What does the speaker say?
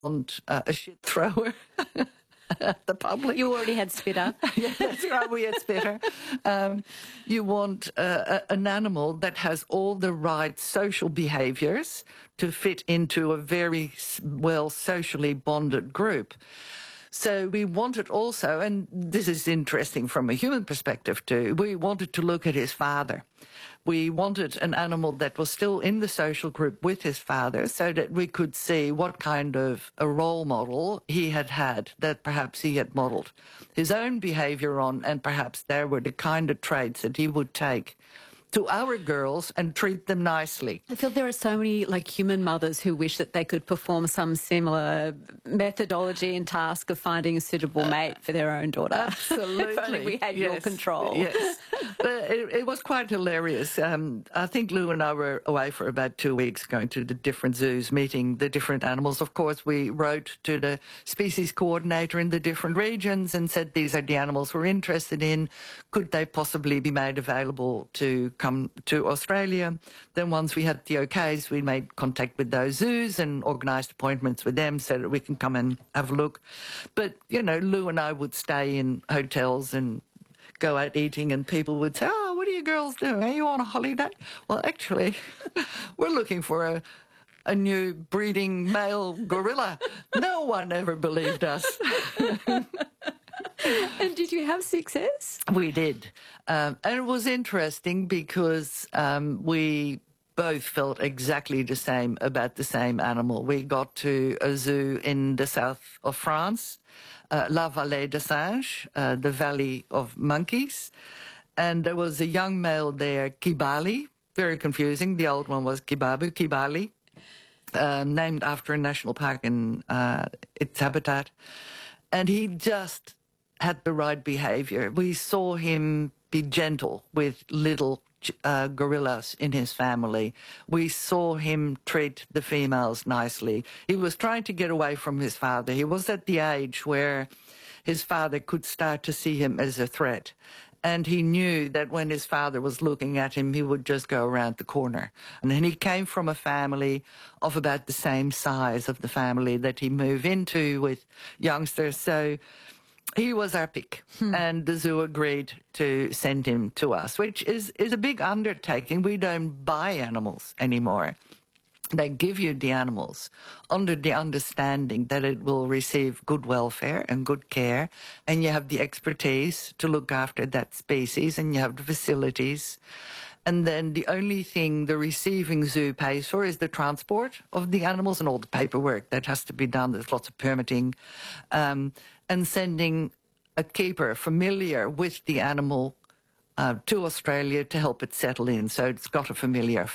want a shit thrower at the public. You already had Spitter. Yeah, that's right. We had Spitter. You want an animal that has all the right social behaviours to fit into a very well socially bonded group. So we wanted also, and this is interesting from a human perspective too, we wanted to look at his father. We wanted an animal that was still in the social group with his father so that we could see what kind of a role model he had that perhaps he had modelled his own behaviour on, and perhaps there were the kind of traits that he would take to our girls and treat them nicely. I feel there are so many human mothers who wish that they could perform some similar methodology and task of finding a suitable mate for their own daughter. Absolutely. If only we had your control. Yes. But it was quite hilarious. I think Lou and I were away for about 2 weeks going to the different zoos, meeting the different animals. Of course, we wrote to the species coordinator in the different regions and said these are the animals we're interested in. Could they possibly be made available to come to Australia? Then once we had the okays, we made contact with those zoos and organised appointments with them so that we can come and have a look. But, Lou and I would stay in hotels and go out eating, and people would say, "Oh, what are you girls doing? Are you on a holiday?" Well, actually, we're looking for a new breeding male gorilla. No one ever believed us. And did you have success? We did. And it was interesting because we both felt exactly the same about the same animal. We got to a zoo in the south of France, La Vallée des Singes, the Valley of Monkeys. And there was a young male there, Kibali, very confusing. The old one was Kibali, named after a national park in its habitat. And he just had the right behavior. We saw him be gentle with little gorillas in his family. We saw him treat the females nicely. He was trying to get away from his father. He was at the age where his father could start to see him as a threat. And he knew that when his father was looking at him, he would just go around the corner. And then he came from a family of about the same size of the family that he moved into with youngsters. So he was our pick, and the zoo agreed to send him to us, which is a big undertaking. We don't buy animals anymore. They give you the animals under the understanding that it will receive good welfare and good care, and you have the expertise to look after that species, and you have the facilities. And then the only thing the receiving zoo pays for is the transport of the animals and all the paperwork that has to be done. There's lots of permitting, and sending a keeper familiar with the animal to Australia to help it settle in. So it's got a familiar